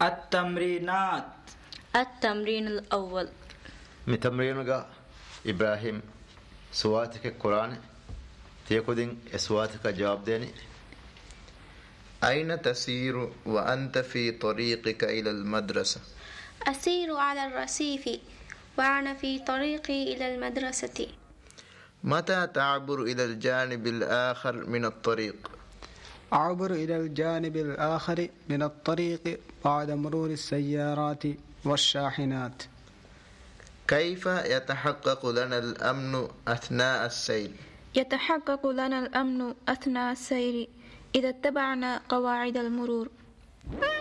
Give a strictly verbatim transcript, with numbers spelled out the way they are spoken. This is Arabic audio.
التمرينات. التمرين الأول. متمرينك إبراهيم سواتك القرآن تيكودين سواتك جواب ديني. أين تسير وأنت في طريقك إلى المدرسة؟ أسير على الرصيف وأنا في طريقي إلى المدرسة. متى تعبر إلى الجانب الآخر من الطريق؟ أعبر إلى الجانب الآخر من الطريق بعد مرور السيارات والشاحنات. كيف يتحقق لنا الأمن أثناء السير؟ يتحقق لنا الأمن أثناء السير إذا اتبعنا قواعد المرور.